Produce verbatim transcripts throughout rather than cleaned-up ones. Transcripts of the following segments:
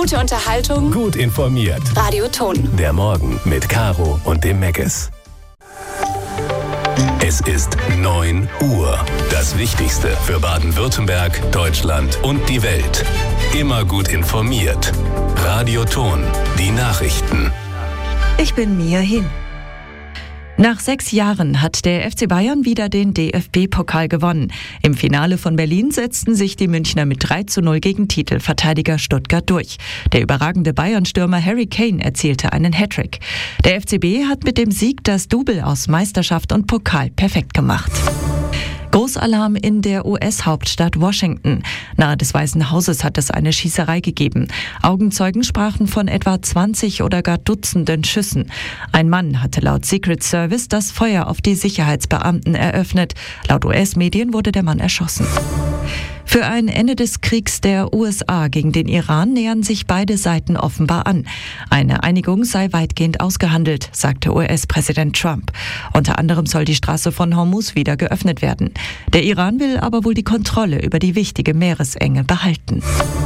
Gute Unterhaltung. Gut informiert. Radio Ton. Der Morgen mit Caro und dem Meckes. Es ist neun Uhr. Das Wichtigste für Baden-Württemberg, Deutschland und die Welt. Immer gut informiert. Radio Ton. Die Nachrichten. Ich bin Mia Hin. Nach sechs Jahren hat der F C Bayern wieder den D F B-Pokal gewonnen. Im Finale von Berlin setzten sich die Münchner mit drei zu null gegen Titelverteidiger Stuttgart durch. Der überragende Bayern-Stürmer Harry Kane erzielte einen Hattrick. Der F C B hat mit dem Sieg das Double aus Meisterschaft und Pokal perfekt gemacht. Großalarm in der U S-Hauptstadt Washington. Nahe des Weißen Hauses hat es eine Schießerei gegeben. Augenzeugen sprachen von etwa zwanzig oder gar Dutzenden Schüssen. Ein Mann hatte laut Secret Service das Feuer auf die Sicherheitsbeamten eröffnet. Laut U S-Medien wurde der Mann erschossen. Für ein Ende des Kriegs der U S A gegen den Iran nähern sich beide Seiten offenbar an. Eine Einigung sei weitgehend ausgehandelt, sagte U S-Präsident Trump. Unter anderem soll die Straße von Hormuz wieder geöffnet werden. Der Iran will aber wohl die Kontrolle über die wichtige Meeresenge behalten.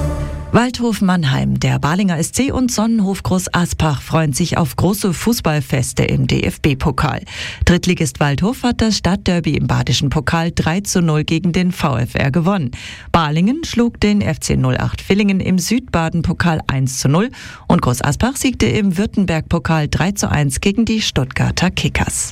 Waldhof Mannheim, der Balinger S C und Sonnenhof Groß Aspach freuen sich auf große Fußballfeste im D F B-Pokal. Drittligist Waldhof hat das Stadtderby im badischen Pokal drei zu null gegen den V F R gewonnen. Balingen schlug den F C null acht Villingen im Südbaden-Pokal eins zu null und Groß Aspach siegte im Württemberg-Pokal drei zu eins gegen die Stuttgarter Kickers.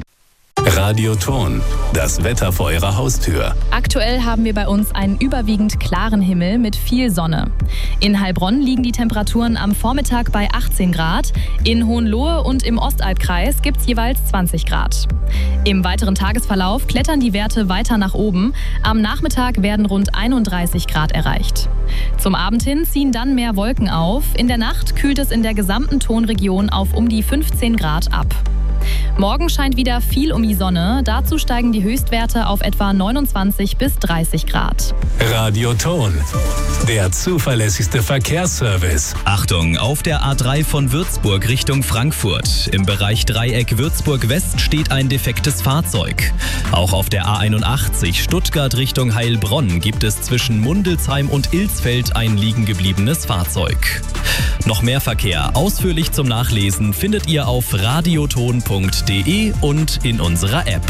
Radio Ton. Das Wetter vor Ihrer Haustür. Aktuell haben wir bei uns einen überwiegend klaren Himmel mit viel Sonne. In Heilbronn liegen die Temperaturen am Vormittag bei achtzehn Grad. In Hohenlohe und im Ostalbkreis gibt es jeweils zwanzig Grad. Im weiteren Tagesverlauf klettern die Werte weiter nach oben. Am Nachmittag werden rund einunddreißig Grad erreicht. Zum Abend hin ziehen dann mehr Wolken auf. In der Nacht kühlt es in der gesamten Tonregion auf um die fünfzehn Grad ab. Morgen scheint wieder viel um die Sonne. Dazu steigen die Höchstwerte auf etwa neunundzwanzig bis dreißig Grad. Radio Ton. Der zuverlässigste Verkehrsservice. Achtung, auf der A drei von Würzburg Richtung Frankfurt. Im Bereich Dreieck Würzburg West steht ein defektes Fahrzeug. Auch auf der A einundachtzig Stuttgart Richtung Heilbronn gibt es zwischen Mundelsheim und Ilsfeld ein liegen gebliebenes Fahrzeug. Noch mehr Verkehr ausführlich zum Nachlesen findet ihr auf radioton punkt de und in unserer App.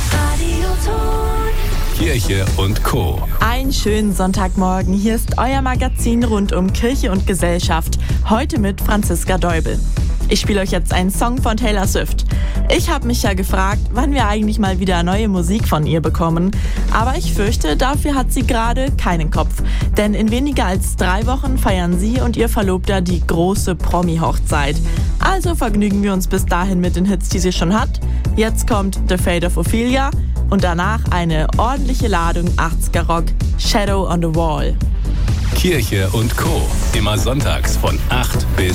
Kirche und Co. Einen schönen Sonntagmorgen. Hier ist euer Magazin rund um Kirche und Gesellschaft. Heute mit Franziska Deubel. Ich spiele euch jetzt einen Song von Taylor Swift. Ich habe mich ja gefragt, wann wir eigentlich mal wieder neue Musik von ihr bekommen. Aber ich fürchte, dafür hat sie gerade keinen Kopf. Denn in weniger als drei Wochen feiern sie und ihr Verlobter die große Promi-Hochzeit. Also vergnügen wir uns bis dahin mit den Hits, die sie schon hat. Jetzt kommt The Fate of Ophelia und danach eine ordentliche Ladung achtziger Rock, Shadow on the Wall. Kirche und Co. Immer sonntags von acht bis